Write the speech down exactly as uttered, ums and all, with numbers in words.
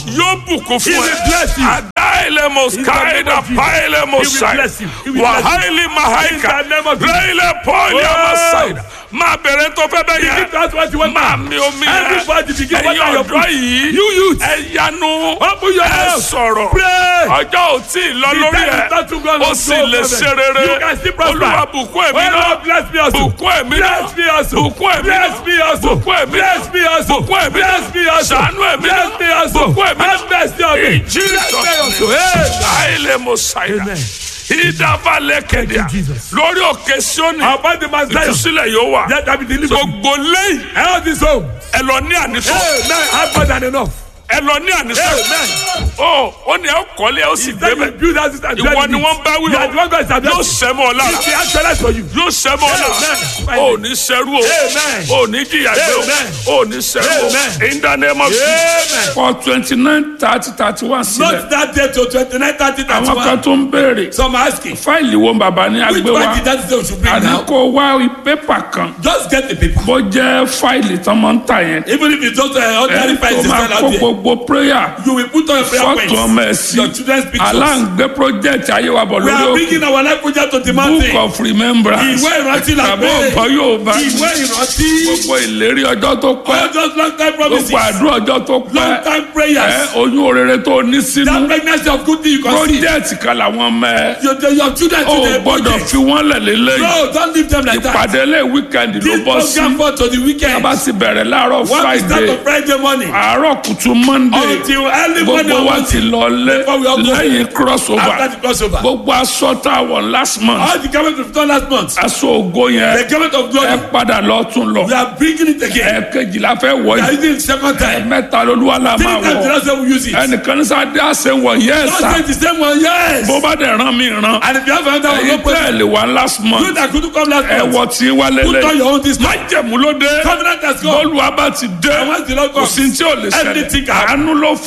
yóò bùkún He fún will ẹ. bless you. Adaile moskaida paile mosai. bless you. He will Wàhálì mahaika. In the name of Jesus. Reile poli Oh. amasaida. Máa bẹ̀rẹ̀ tó fẹ́ bẹ́ẹ̀ Begin yẹn. to ask what you want. Máa mi omi yẹn. Everybody begin to Ẹ̀yin water your ọ̀dọ́ food. yìí. You youth. Ẹ yanu. Open your Ẹ mouth. sọ̀rọ̀. Pray. Ọjọ́ ò tí ì lọ The lórí time is ẹ̀. not too long. Ó sì lè ṣe rere. You can still prosper. Olúwa bùkún èmi Oh, náà. Lord, bless me also. Bùkún èmi náà. Bless me also. Bùkún èmi náà. Bless me also. Bùkún èmi náà. Bless me also. Bùkún èmi náà. Bless me also. Ṣàánú èmi náà. Bless me also. Bùkún èmi náà. Have mercy on me. In Jesus' Bless me also. name. Hey. Láìlè mo ṣàìdá. Amen. Ìdábalẹ̀ kẹ̀díà. Thank you, Jesus. Lórí òkè Síónì. About the man Zion. Ìtúsílẹ̀ yóò wà. Let that be delivered. Gbogbo lẹ́yìn. Health is home. Ẹ lọ ní àníṣọ́. Amen. Have more than enough. Ẹ lọ ní àníṣọ́. Amen. Ó ó ní ẹ kọ́lé ẹ ó sì Then you débẹ̀. build houses and Ìwọ dwell in ni it. wọ́n bá wí You are o. the one God is Yóò addressing. sẹ́mọ̀ ọ̀la. It's the actualize for you. Yóò sẹ́mọ̀ ọ̀la. Amen. Ó ní sẹ́rú o. Amen. Ó ní jìyà gbé o. Amen. Ó ní sẹ́rú o. Amen. In the name of Jesus. Amen. For twenty nine thirty thirty one sílẹ̀. Not that day to twenty-nine thirty Àwọn thirty-one. kan tó ń béèrè. Some are asking. Fáìlì wo bàbá ní Which agbé wa? one did that day we should bring now? Àdìkò wá pépà kan. Just get the paper. Bó jẹ́ fáìlì tán máa ń tà yẹn. Even if it's just uh, ordinary Ẹ files tó to máa sell kó out there. gbogbo prayer. You will put on your prayer Fọ́tò points. ọmọ ẹ̀ sí. Your children's pictures. Aláǹgbé project ayé wa bọ̀ We lórí are òkè. bringing our life project to the mountain. Book of remembrance. Ìwé ìrántí la Tàbí pé. ọ̀gbọ́n yóò bá. Ìwé ìrántí. Gbogbo ìlérí ọjọ́ tó pẹ́. All those long time promises. Gbogbo àdúrà ọjọ́ tó pẹ́. Long time Ẹ prayers. oyún orere tó ní That sínú. pregnancy of good thing you can see. Project kan làwọn ọmọ ẹ. Your, your children O to the gbọ́dọ̀ project. fi wọ́n lẹ̀ lélẹ́yìn. No, don't leave them like that. Ìpàdé lé weekend ló This bọ́ sí. program for to the weekend. Bá ti bẹ̀rẹ̀ láàárọ̀ One we start Friday. on Friday morning. Àárọ̀ kùtù Monday. Until early morning Gbogbo on wa Monday. ti lọ lé Before we all go. lẹ́yìn crossover. After the crossover. Gbogbo aṣọ tá a wọ̀ last month. All the government we've done last month. Aṣọ ògo The yẹn. government of Ẹ glory. padà lọ tún lọ. We are bringing it again. Ẹ̀ẹ̀kejìlá fẹ́ wọ̀ We are yìí. using it second time. Mẹ́ta lolúwa la Three máa times the wọ̀. last time we use it. Ẹnìkan ní sáde àṣẹ wọ̀ yẹ́ Don't ẹ̀sà. say the same one, yes. Bó bá dẹ̀ rán mi rán. And if you have another one, no Ẹ̀yin problem. tẹ́lẹ̀ wá last You month. that couldn't come last Ẹ month. wọ tí wá Put on lélẹ̀. your own this month. Májẹ̀mú ló dé. Covenant has gone. Bọ́ọ̀lù abá ti dé. And once the Lord Kò comes, sí tí ò lè everything ṣẹlẹ̀. can happen. Àánú ló